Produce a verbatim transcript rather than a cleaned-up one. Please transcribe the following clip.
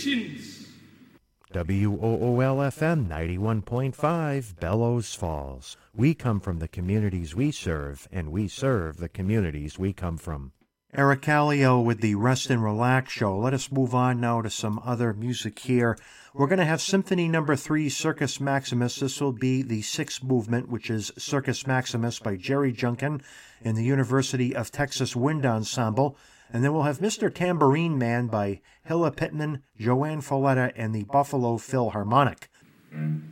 Chins. W O O L F M ninety-one point five, Bellows Falls. We come from the communities we serve, and we serve the communities we come from. Eric Callio with the Rest and Relax Show. Let us move on now to some other music here. We're going to have Symphony Number Three, Circus Maximus. This will be the sixth movement, which is Circus Maximus by Jerry Junkin and the University of Texas Wind Ensemble. And then we'll have Mister Tambourine Man by Hilla Pittman, Joanne Folletta, and the Buffalo Philharmonic.